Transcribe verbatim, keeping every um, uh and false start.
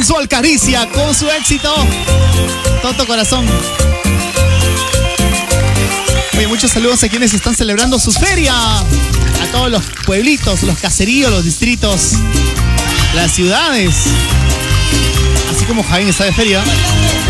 sensual Caricia con su éxito Toto Corazón. Oye, muchos saludos a quienes están celebrando su feria. A todos los pueblitos, los caseríos, los distritos, las ciudades. Así como Jaén está de feria.